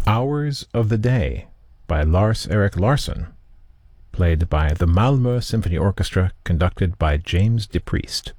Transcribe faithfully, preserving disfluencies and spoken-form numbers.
Hours of the Day by Lars Erik Larsson, played by the Malmö Symphony Orchestra, conducted by James de Priest.